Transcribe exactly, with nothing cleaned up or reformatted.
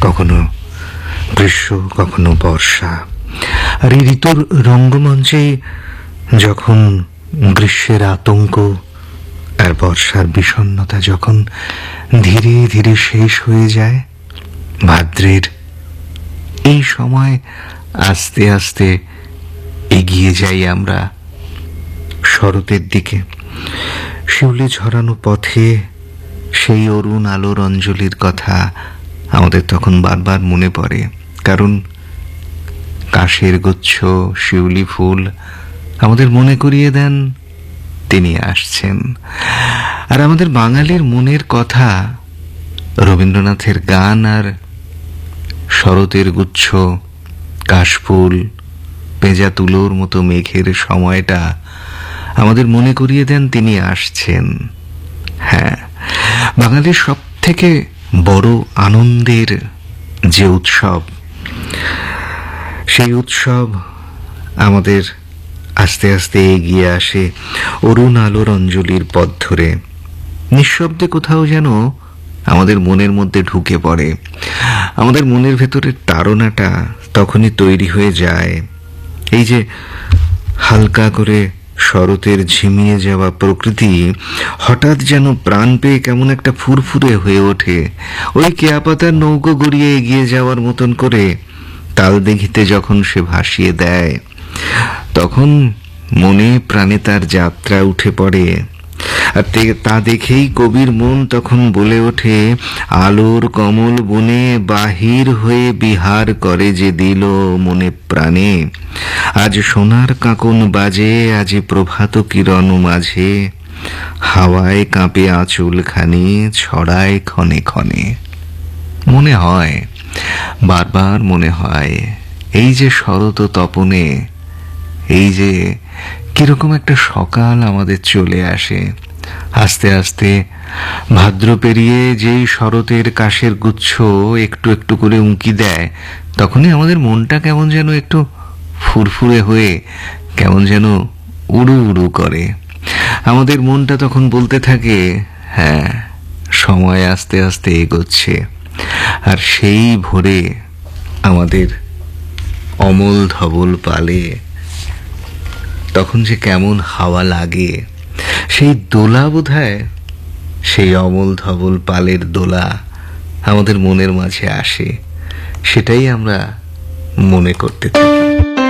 কখনো গ্রীষ্ম, কখনো বর্ষা। আর এই ঋতুর রঙ্গমঞ্চে যখন গ্রীষ্মের আতঙ্ক আর বর্ষার বিষণ্ণতা যখন ধীরে ধীরে শেষ হয়ে যায়, ভাদ্রের এই সময় আস্তে আস্তে এগিয়ে যাই আমরা শরতের দিকে। শিউলি ঝরানো পথে সেই অরুণ আলোর অঞ্জলির কথা আমাদের তখন বারবার মনে পড়ে, কারণ কাশের গুচ্ছ, শিউলি ফুল আমাদের মনে করিয়ে দেন তিনি আসছেন। আর আমাদের বাঙালির মনের কথা রবীন্দ্রনাথের গান আর শরতের গুচ্ছ, কাশফুল, পেঁজা তুলোর মতো মেঘের সময়টা আমাদের মনে করিয়ে দেন তিনি আসছেন। হ্যাঁ, বাঙালির সব থেকে বড় আনন্দের যে উৎসব, সেই উৎসব আমাদের আস্তে আস্তে এগিয়ে আসে অরুণ আলোর অঞ্জলির পথ ধরে। নিঃশব্দে কোথাও যেন আমাদের মনের মধ্যে ঢুকে পড়ে। আমাদের মনের ভেতরের তাড়নাটা তখনই তৈরি হয়ে যায়। এই যে হালকা করে শরতের ঝিমিয়ে যাওয়া প্রকৃতি হঠাৎ যেন প্রাণ পেয়ে কেমন একটা ফুরফুরে হয়ে ওঠে, ওই কেয়াপাতার নৌকো গড়িয়ে এগিয়ে যাওয়ার মতন করে তাল দিঘিতে যখন সে ভাসিয়ে দেয়, তখন মনে প্রাণে তার যাত্রা উঠে পড়ে। আর তা দেখেই কবির মন তখন বলে ওঠে, আলোর কমল বনে বাহির হয়ে বিহার করে যে দিল মনে প্রাণে, আজ সোনার কাঁকন বাজে, আজ প্রভাত কিরণ মাঝে, হাওয়ায় কাঁপে আঁচল খানি ছড়ায় ক্ষণে ক্ষণে। মনে হয়, বারবার মনে হয়, এই যে শরৎ তপনে, এই যে কিরকম একটা সকাল আমাদের চলে আসে। আস্তে আস্তে ভাদ্র পেরিয়ে যেই শরতের কাশের গুচ্ছ একটু একটু করে উঁকি দেয়, তখনই আমাদের মনটা কেমন যেন একটু ফুরফুরে হয়ে কেমন যেন উড়ু উড়ু করে। আমাদের মনটা তখন বলতে থাকে, হ্যাঁ, সময় আস্তে আস্তে এগোচ্ছে। আর সেই ভোরে আমাদের অমল ধবল পালে তখন যে কেমন হাওয়া লাগে, সেই দোলা বোধহয়, সেই অমল ধবল পালের দোলা আমাদের মনের মাঝে আসে, সেটাই আমরা মনে করতে থাকি।